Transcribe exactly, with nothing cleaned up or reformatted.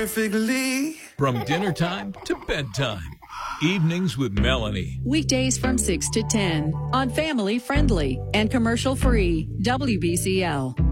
perfectly. From dinner time to bedtime. Evenings with Melanie. Weekdays from six to ten on Family Friendly and commercial free W B C L.